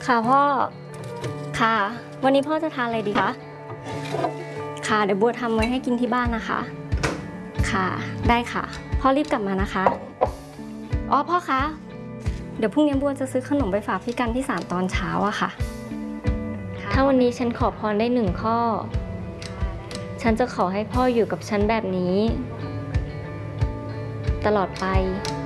ค่ะพ่อค่ะวันนี้พ่อจะทานอะไรดีคะค่ะเดี๋ยวบัวทำไว้ให้กินที่บ้านนะคะค่ะได้ค่ะพ่อรีบกลับมานะคะอ๋อพ่อคะเดี๋ยวพรุ่งนี้บัวจะซื้อขนมไปฝากพี่กันที่ศาลตอนเช้าอะค่ะถ้าวันนี้ฉันขอพรได้1 ข้อฉันจะขอให้พ่ออยู่กับฉันแบบนี้ตลอดไป